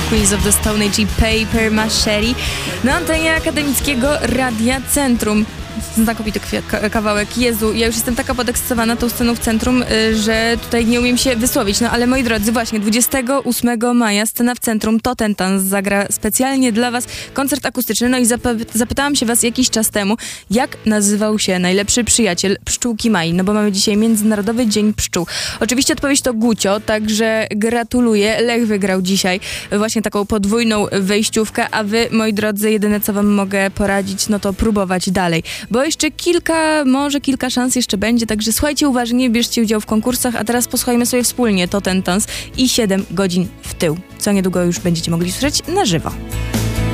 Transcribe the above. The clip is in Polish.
Queens of the Stone Age i Paper Machete na antenie akademickiego Radia Centrum. Znakomity kawałek. Jezu, ja już jestem taka podekscytowana tą sceną w centrum, że tutaj nie umiem się wysłowić. No ale moi drodzy, właśnie 28 maja scena w centrum Totentans zagra specjalnie dla was koncert akustyczny. No i zapytałam się was jakiś czas temu, jak nazywał się najlepszy przyjaciel pszczółki Mai, no bo mamy dzisiaj Międzynarodowy Dzień Pszczół. Oczywiście odpowiedź to Gucio, także gratuluję. Lech wygrał dzisiaj właśnie taką podwójną wejściówkę, a wy, moi drodzy, jedyne co wam mogę poradzić, no to próbować dalej. Bo jeszcze może kilka szans jeszcze będzie, także słuchajcie uważnie, bierzcie udział w konkursach, a teraz posłuchajmy sobie wspólnie Totentans i 7 godzin w tył, co niedługo już będziecie mogli słyszeć na żywo.